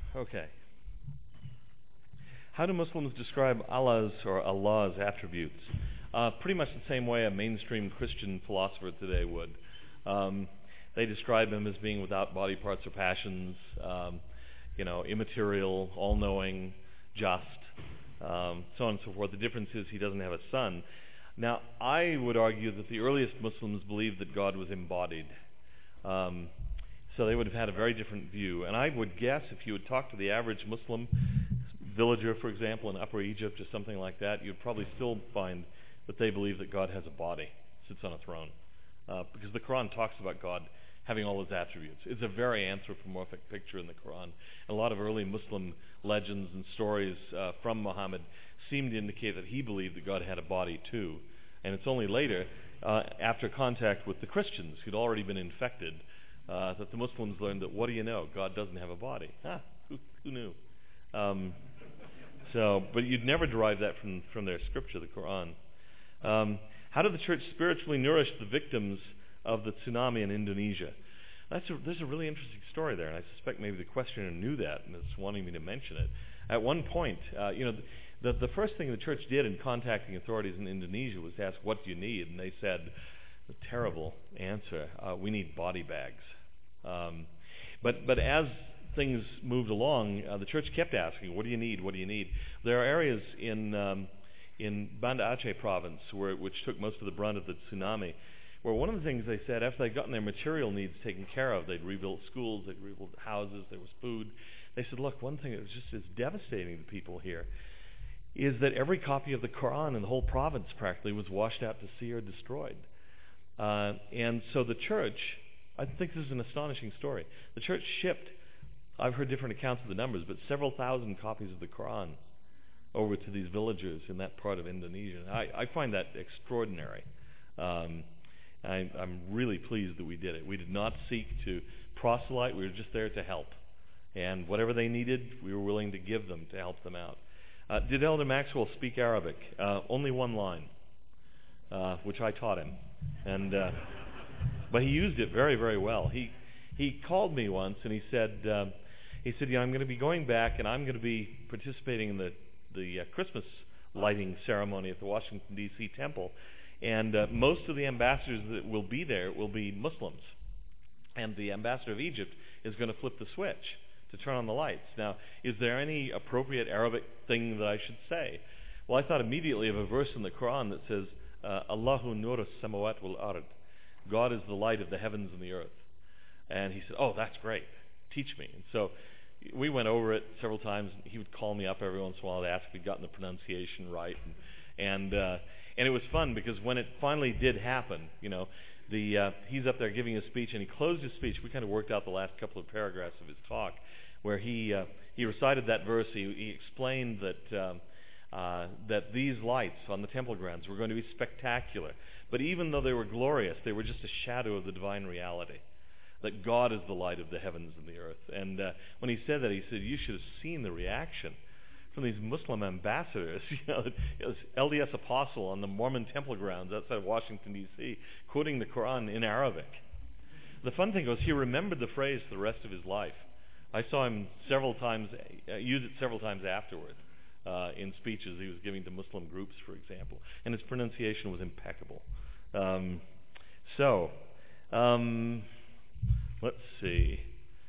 Okay. How do Muslims describe Allah's attributes? Pretty much the same way a mainstream Christian philosopher today would. They describe him as being without body parts or passions, immaterial, all-knowing, just, so on and so forth. The difference is he doesn't have a son. Now, I would argue that the earliest Muslims believed that God was embodied. So they would have had a very different view. And I would guess if you would talk to the average Muslim villager, for example, in Upper Egypt or something like that, you'd probably still find that they believe that God has a body, sits on a throne. Because the Quran talks about God having all his attributes. It's a very anthropomorphic picture in the Quran. And a lot of early Muslim legends and stories from Muhammad seem to indicate that he believed that God had a body too. And it's only later, after contact with the Christians who'd already been infected, that the Muslims learned that, what do you know? God doesn't have a body. Who knew? But you'd never derive that from their scripture, the Quran. How did the church spiritually nourish the victims of the tsunami in Indonesia? There's a really interesting story there, and I suspect maybe the questioner knew that and is wanting me to mention it. At one point, the first thing the church did in contacting authorities in Indonesia was to ask, what do you need? And they said, a terrible answer, we need body bags. But as things moved along, the church kept asking, what do you need? What do you need? There are areas in Banda Aceh province which took most of the brunt of the tsunami, where one of the things they said, after they'd gotten their material needs taken care of, they'd rebuilt schools, they'd rebuilt houses, there was food. They said, look, one thing that was just as devastating to people here is that every copy of the Quran in the whole province practically was washed out to sea or destroyed. And so the church, I think this is an astonishing story, the church shipped, I've heard different accounts of the numbers, but several thousand copies of the Quran over to these villagers in that part of Indonesia. I find that extraordinary. I'm really pleased that we did it. We did not seek to proselyte. We were just there to help. And whatever they needed, we were willing to give them to help them out. Did Elder Maxwell speak Arabic? Only one line, which I taught him. But he used it very, very well. He called me once and he said, I'm going to be going back and I'm going to be participating in the Christmas lighting ceremony at the Washington, D.C. temple. And most of the ambassadors that will be there will be Muslims. And the ambassador of Egypt is going to flip the switch to turn on the lights. Now, is there any appropriate Arabic thing that I should say? Well, I thought immediately of a verse in the Quran that says, Allahu nurus samawat wal ard. God is the light of the heavens and the earth. And he said, oh, that's great. Teach me. And so we went over it several times. He would call me up every once in a while to ask if we'd gotten the pronunciation right. And it was fun because when it finally did happen, he's up there giving a speech, and he closed his speech. We kind of worked out the last couple of paragraphs of his talk where he recited that verse. He explained that these lights on the temple grounds were going to be spectacular. But even though they were glorious, they were just a shadow of the divine reality, that God is the light of the heavens and the earth. And when he said that, he said, you should have seen the reaction from these Muslim ambassadors. LDS Apostle on the Mormon temple grounds outside of Washington, D.C., quoting the Quran in Arabic. The fun thing was he remembered the phrase the rest of his life. I saw him several times, use it several times afterward in speeches he was giving to Muslim groups, for example. And his pronunciation was impeccable. Let's see.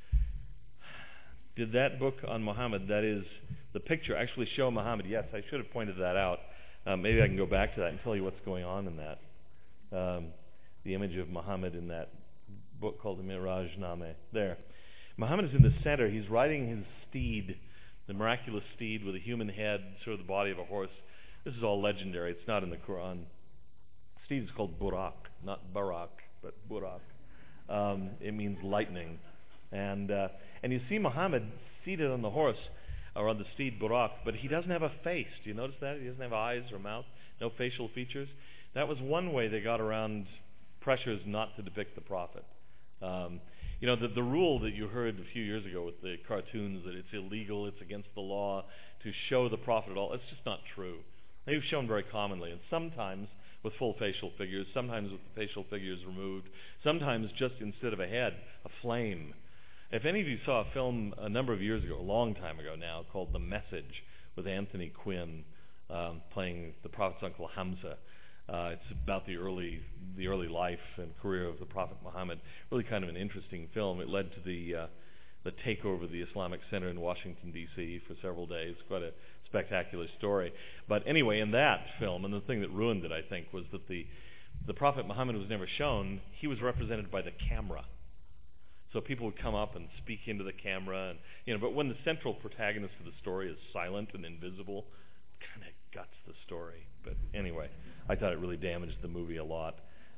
Did that book on Muhammad, that is the picture, actually show Muhammad? Yes, I should have pointed that out. Maybe I can go back to that and tell you what's going on in that. The image of Muhammad in that book called the Miraj Name. There. Muhammad is in the center. He's riding his steed, the miraculous steed with a human head, sort of the body of a horse. This is all legendary. It's not in the Quran. Steed is called Burak, not Barak, but Burak. It means lightning. And you see Muhammad seated on the horse, or on the steed Burak, but he doesn't have a face. Do you notice that? He doesn't have eyes or mouth, no facial features. That was one way they got around pressures not to depict the prophet. The rule that you heard a few years ago with the cartoons, that it's illegal, it's against the law to show the prophet at all, it's just not true. They've shown very commonly, and sometimes with full facial figures, sometimes with the facial figures removed, sometimes just instead of a head, a flame. If any of you saw a film a number of years ago, a long time ago now, called The Message, with Anthony Quinn playing the Prophet's uncle Hamza. It's about the early life and career of the Prophet Muhammad. Really kind of an interesting film. It led to the takeover of the Islamic Center in Washington, D.C. for several days. Quite a spectacular story. But anyway, in that film, and the thing that ruined it, I think, was that the Prophet Muhammad was never shown. He was represented by the camera. So people would come up and speak into the camera, and but when the central protagonist of the story is silent and invisible, it kind of guts the story. But anyway, I thought it really damaged the movie a lot.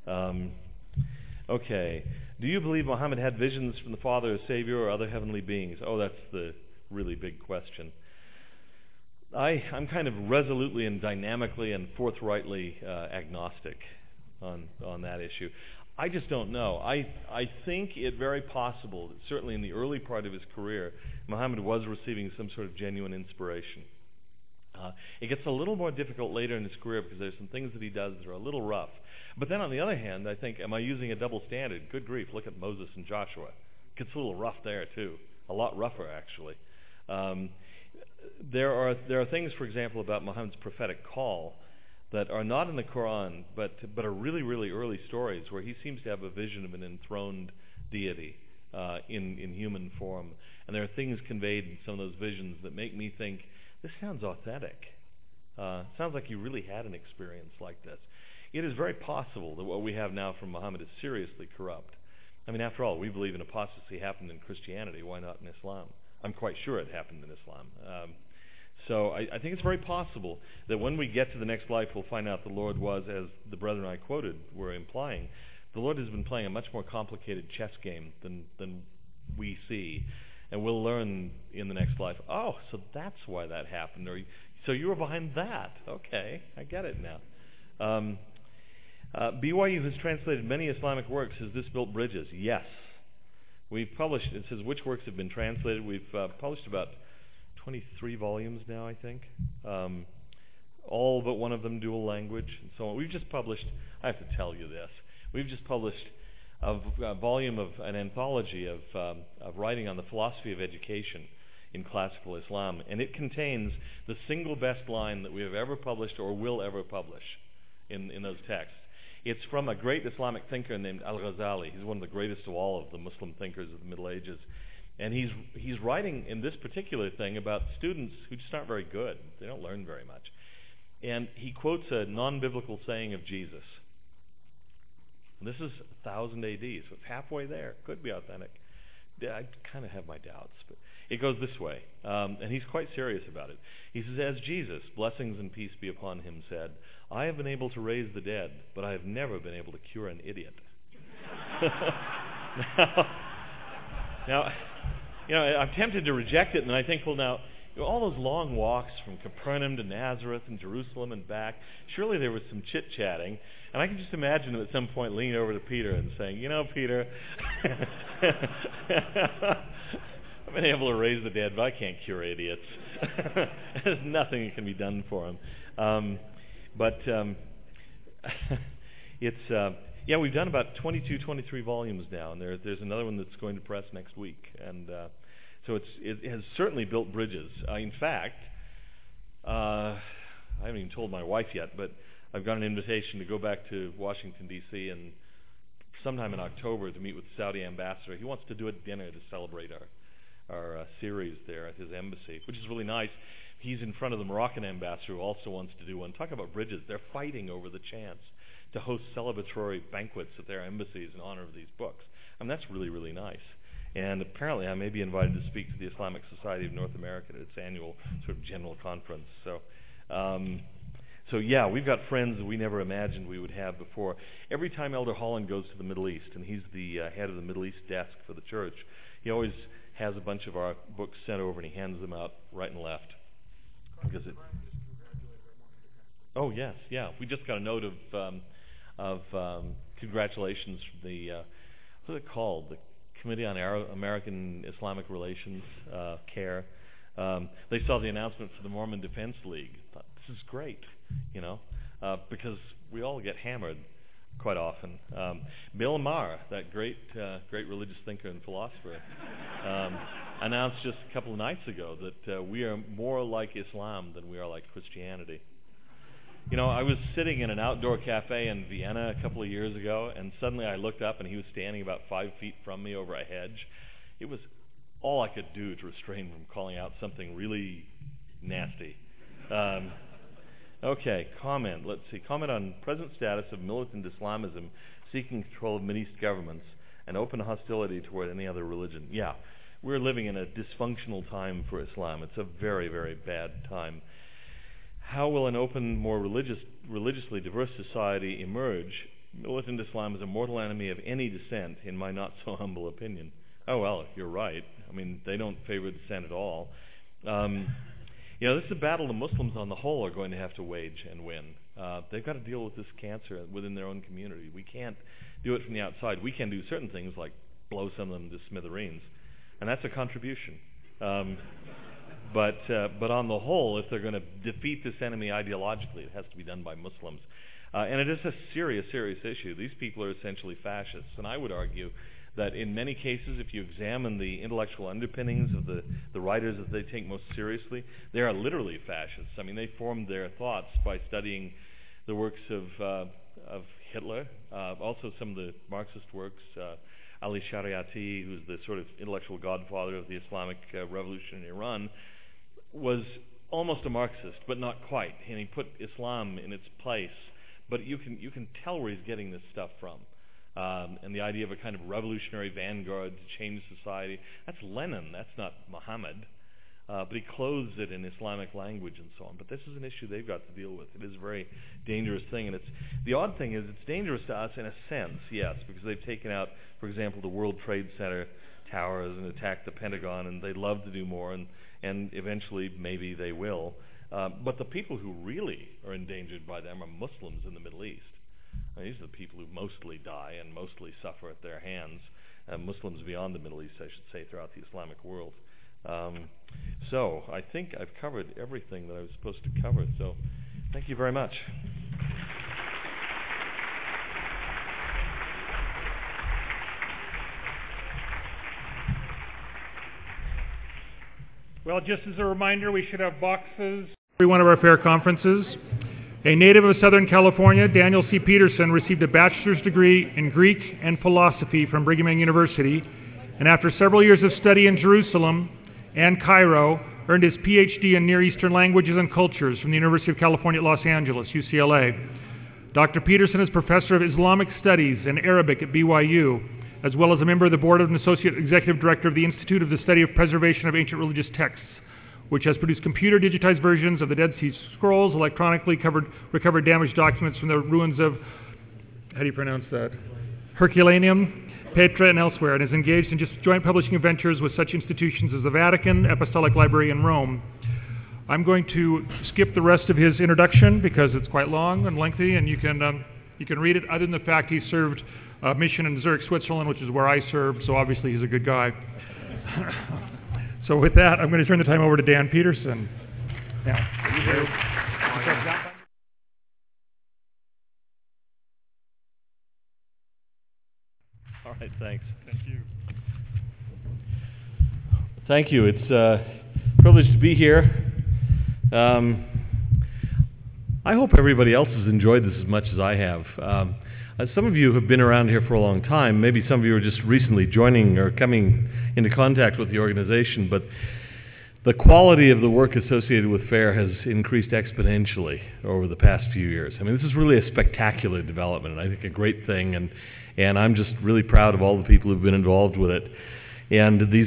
Okay. Do you believe Muhammad had visions from the Father as Savior or other heavenly beings? Oh, that's the really big question. I'm kind of resolutely and dynamically and forthrightly agnostic on that issue. I just don't know. I think it very possible that certainly in the early part of his career, Muhammad was receiving some sort of genuine inspiration. It gets a little more difficult later in his career because there's some things that he does that are a little rough. But then on the other hand, I think, am I using a double standard? Good grief, look at Moses and Joshua. It gets a little rough there too. A lot rougher, actually. There are things, for example, about Muhammad's prophetic call that are not in the Quran, but are really, really early stories where he seems to have a vision of an enthroned deity in human form. And there are things conveyed in some of those visions that make me think, this sounds authentic. Sounds like he really had an experience like this. It is very possible that what we have now from Muhammad is seriously corrupt. I mean, after all, we believe an apostasy happened in Christianity. Why not in Islam? I'm quite sure it happened in Islam. So I think it's very possible that when we get to the next life, we'll find out the Lord was, as the brethren I quoted were implying, the Lord has been playing a much more complicated chess game than we see. And we'll learn in the next life, oh, so that's why that happened. Or so you were behind that. Okay, I get it now. BYU has translated many Islamic works. Has this built bridges? Yes. We've published, it says which works have been translated. We've published about 23 volumes now, I think. All but one of them dual language and so on. We've just published, I have to tell you this, we've just published a volume of an anthology of writing on the philosophy of education in classical Islam, and it contains the single best line that we have ever published or will ever publish in those texts. It's from a great Islamic thinker named Al-Ghazali. He's one of the greatest of all of the Muslim thinkers of the Middle Ages. And he's writing in this particular thing about students who just aren't very good. They don't learn very much. And he quotes a non-biblical saying of Jesus. And this is 1000 AD, so it's halfway there. Could be authentic. I kind of have my doubts, but it goes this way. And he's quite serious about it. He says, as Jesus, blessings and peace be upon him, said, I have been able to raise the dead, but I have never been able to cure an idiot. Now, I'm tempted to reject it, and I think, well, now, all those long walks from Capernaum to Nazareth and Jerusalem and back, surely there was some chit-chatting, and I can just imagine him at some point leaning over to Peter and saying, Peter, I've been able to raise the dead, but I can't cure idiots. There's nothing that can be done for them. We've done about 22, 23 volumes now, and there's another one that's going to press next week. And so it has certainly built bridges. In fact, I haven't even told my wife yet, but I've got an invitation to go back to Washington, D.C. and sometime in October to meet with the Saudi ambassador. He wants to do a dinner to celebrate our series there at his embassy, which is really nice. He's in front of the Moroccan ambassador who also wants to do one. Talk about bridges. They're fighting over the chance to host celebratory banquets at their embassies in honor of these books. I mean, that's really, really nice. And apparently I may be invited to speak to the Islamic Society of North America at its annual sort of general conference. So yeah, we've got friends that we never imagined we would have before. Every time Elder Holland goes to the Middle East, and he's the head of the Middle East desk for the church, he always has a bunch of our books sent over, and he hands them out right and left. Because oh yes, yeah, we just got a note of congratulations from the what's it called? The Committee on American Islamic Relations, CARE. They saw the announcement for the Mormon Defense League. Thought, this is great, because we all get hammered quite often. Bill Maher, that great religious thinker and philosopher, announced just a couple of nights ago that we are more like Islam than we are like Christianity. You know, I was sitting in an outdoor cafe in Vienna a couple of years ago, and suddenly I looked up and he was standing about 5 feet from me over a hedge. It was all I could do to restrain him from calling out something really nasty. Okay, comment. Let's see. Comment on present status of militant Islamism seeking control of Mideast governments and open hostility toward any other religion. Yeah, we're living in a dysfunctional time for Islam. It's a very, very bad time. How will an open, more religiously diverse society emerge? Militant Islam is a mortal enemy of any dissent, in my not so humble opinion. Oh, well, you're right. I mean, they don't favor dissent at all. You know, this is a battle the Muslims on the whole are going to have to wage and win. They've got to deal with this cancer within their own community. We can't do it from the outside. We can do certain things like blow some of them to smithereens, and that's a contribution. But on the whole, if they're going to defeat this enemy ideologically, it has to be done by Muslims. And it is a serious, serious issue. These people are essentially fascists, and I would argue that in many cases, if you examine the intellectual underpinnings of the writers that they take most seriously, they are literally fascists. I mean, they formed their thoughts by studying the works of Hitler, also some of the Marxist works. Ali Shariati, who's the sort of intellectual godfather of the Islamic Revolution in Iran, was almost a Marxist, but not quite. And he put Islam in its place. But you can tell where he's getting this stuff from. And the idea of a kind of revolutionary vanguard to change society. That's Lenin, that's not Muhammad. But he clothes it in Islamic language and so on. But this is an issue they've got to deal with. It is a very dangerous thing. And the odd thing is it's dangerous to us in a sense, yes, because they've taken out, for example, the World Trade Center towers and attacked the Pentagon, and they'd love to do more, and eventually maybe they will. But the people who really are endangered by them are Muslims in the Middle East. These are the people who mostly die and mostly suffer at their hands. Muslims beyond the Middle East, I should say, throughout the Islamic world. So I think I've covered everything that I was supposed to cover. So thank you very much. Well, just as a reminder, we should have boxes. Every one of our fair conferences. A native of Southern California, Daniel C. Peterson received a bachelor's degree in Greek and philosophy from Brigham Young University, and after several years of study in Jerusalem and Cairo, earned his PhD in Near Eastern Languages and Cultures from the University of California at Los Angeles, UCLA. Dr. Peterson is professor of Islamic Studies and Arabic at BYU, as well as a member of the board and associate executive director of the Institute of the Study of Preservation of Ancient Religious Texts, which has produced computer digitized versions of the Dead Sea Scrolls, electronically recovered damaged documents from the ruins of, how do you pronounce that? Herculaneum, Petra, and elsewhere, and is engaged in just joint publishing ventures with such institutions as the Vatican, Apostolic Library in Rome. I'm going to skip the rest of his introduction because it's quite long and lengthy, and you can read it, other than the fact he served a mission in Zurich, Switzerland, which is where I served, so obviously he's a good guy. So with that, I'm going to turn the time over to Dan Peterson. All right, thanks. Thank you. Thank you. It's a privilege to be here. I hope everybody else has enjoyed this as much as I have. Some of you have been around here for a long time. Maybe some of you are just recently joining or coming into contact with the organization, but the quality of the work associated with FAIR has increased exponentially over the past few years. I mean, this is really a spectacular development, and I think a great thing, and I'm just really proud of all the people who've been involved with it. And these